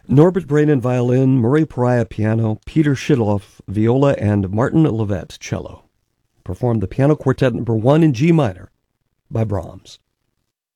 Norbert Brainen violin, Murray Pariah piano, Peter Shidloff viola, and Martin Levett cello. Performed the Piano Quartet No. 1 in G minor by Brahms.